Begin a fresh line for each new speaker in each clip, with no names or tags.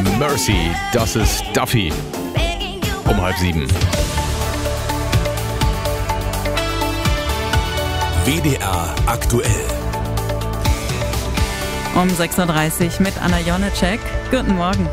Mercy, das ist Duffy. Um 6:30.
WDR aktuell.
Um 6:30 Uhr mit Anna Jonecek. Guten Morgen.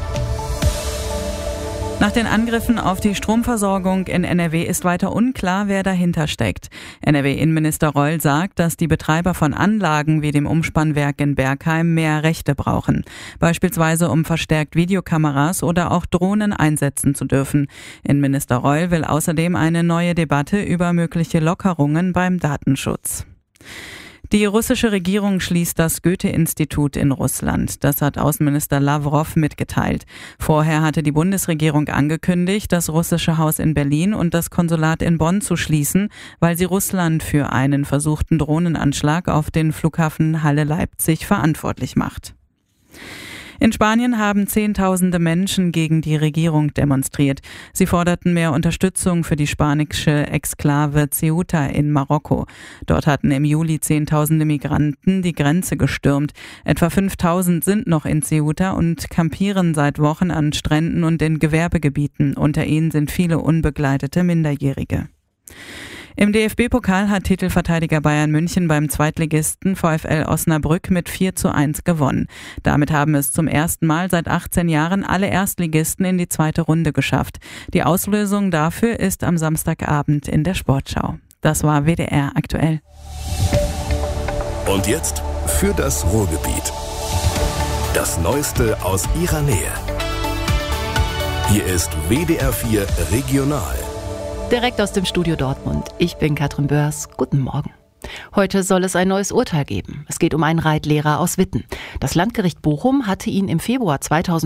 Nach den Angriffen auf die Stromversorgung in NRW ist weiter unklar, wer dahinter steckt. NRW-Innenminister Reul sagt, dass die Betreiber von Anlagen wie dem Umspannwerk in Bergheim mehr Rechte brauchen. Beispielsweise um verstärkt Videokameras oder auch Drohnen einsetzen zu dürfen. Innenminister Reul will außerdem eine neue Debatte über mögliche Lockerungen beim Datenschutz. Die russische Regierung schließt das Goethe-Institut in Russland. Das hat Außenminister Lawrow mitgeteilt. Vorher hatte die Bundesregierung angekündigt, das russische Haus in Berlin und das Konsulat in Bonn zu schließen, weil sie Russland für einen versuchten Drohnenanschlag auf den Flughafen Halle-Leipzig verantwortlich macht. In Spanien haben Zehntausende Menschen gegen die Regierung demonstriert. Sie forderten mehr Unterstützung für die spanische Exklave Ceuta in Marokko. Dort hatten im Juli Zehntausende Migranten die Grenze gestürmt. Etwa 5.000 sind noch in Ceuta und kampieren seit Wochen an Stränden und in Gewerbegebieten. Unter ihnen sind viele unbegleitete Minderjährige. Im DFB-Pokal hat Titelverteidiger Bayern München beim Zweitligisten VfL Osnabrück mit 4:1 gewonnen. Damit haben es zum ersten Mal seit 18 Jahren alle Erstligisten in die zweite Runde geschafft. Die Auslösung dafür ist am Samstagabend in der Sportschau. Das war WDR aktuell.
Und jetzt für das Ruhrgebiet. Das Neueste aus ihrer Nähe. Hier ist WDR 4 Regional.
Direkt aus dem Studio Dortmund. Ich bin Katrin Börs. Guten Morgen. Heute soll es ein neues Urteil geben. Es geht um einen Reitlehrer aus Witten. Das Landgericht Bochum hatte ihn im Februar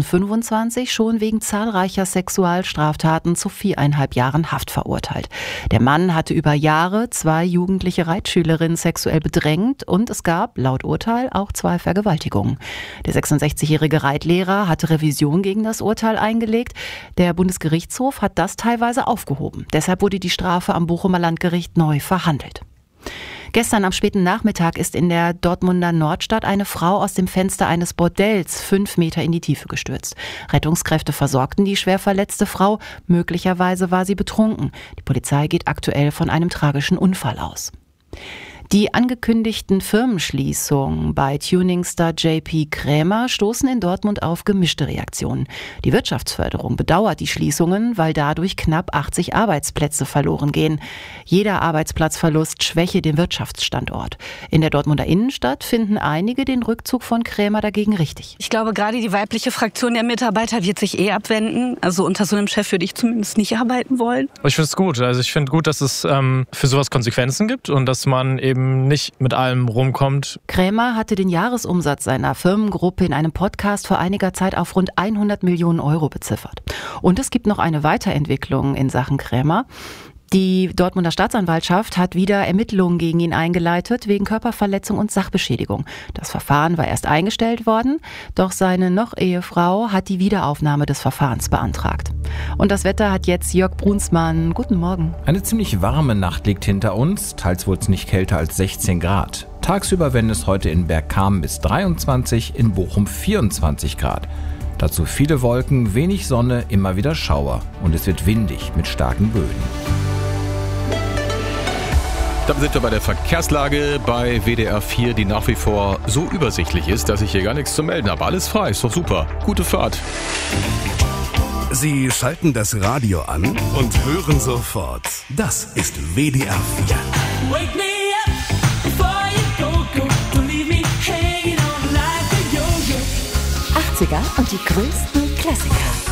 2025 schon wegen zahlreicher Sexualstraftaten zu 4,5 Jahren Haft verurteilt. Der Mann hatte über Jahre 2 jugendliche Reitschülerinnen sexuell bedrängt und es gab, laut Urteil, auch 2 Vergewaltigungen. Der 66-jährige Reitlehrer hatte Revision gegen das Urteil eingelegt. Der Bundesgerichtshof hat das teilweise aufgehoben. Deshalb wurde die Strafe am Bochumer Landgericht neu verhandelt. Gestern am späten Nachmittag ist in der Dortmunder Nordstadt eine Frau aus dem Fenster eines Bordells 5 Meter in die Tiefe gestürzt. Rettungskräfte versorgten die schwer verletzte Frau. Möglicherweise war sie betrunken. Die Polizei geht aktuell von einem tragischen Unfall aus. Die angekündigten Firmenschließungen bei Tuningstar JP Krämer stoßen in Dortmund auf gemischte Reaktionen. Die Wirtschaftsförderung bedauert die Schließungen, weil dadurch knapp 80 Arbeitsplätze verloren gehen. Jeder Arbeitsplatzverlust schwäche den Wirtschaftsstandort. In der Dortmunder Innenstadt finden einige den Rückzug von Krämer dagegen richtig.
Ich glaube, gerade die weibliche Fraktion der Mitarbeiter wird sich abwenden. Also unter so einem Chef würde ich zumindest nicht arbeiten wollen.
Ich finde es gut. Also ich finde gut, dass es für sowas Konsequenzen gibt und dass man eben nicht mit allem rumkommt.
Krämer hatte den Jahresumsatz seiner Firmengruppe in einem Podcast vor einiger Zeit auf rund 100 Millionen Euro beziffert. Und es gibt noch eine Weiterentwicklung in Sachen Krämer. Die Dortmunder Staatsanwaltschaft hat wieder Ermittlungen gegen ihn eingeleitet, wegen Körperverletzung und Sachbeschädigung. Das Verfahren war erst eingestellt worden, doch seine Noch-Ehefrau hat die Wiederaufnahme des Verfahrens beantragt. Und das Wetter hat jetzt Jörg Brunsmann. Guten Morgen.
Eine ziemlich warme Nacht liegt hinter uns, teils wurde es nicht kälter als 16 Grad. Tagsüber werden es heute in Bergkamen bis 23, in Bochum 24 Grad. Dazu viele Wolken, wenig Sonne, immer wieder Schauer. Und es wird windig mit starken Böen.
Dann sind wir bei der Verkehrslage bei WDR 4, die nach wie vor so übersichtlich ist, dass ich hier gar nichts zu melden habe. Alles frei, ist doch super. Gute Fahrt.
Sie schalten das Radio an und hören sofort. Das ist WDR 4.
Wake me up before you go, don't leave me hanging on like a yo-yo.
80er und die größten Klassiker.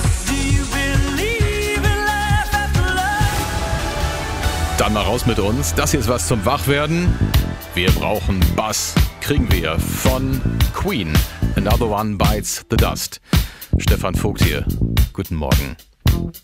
Dann mal raus mit uns. Das hier ist was zum Wachwerden. Wir brauchen Bass. Kriegen wir von Queen. Another One Bites the Dust. Stefan Vogt hier. Guten Morgen.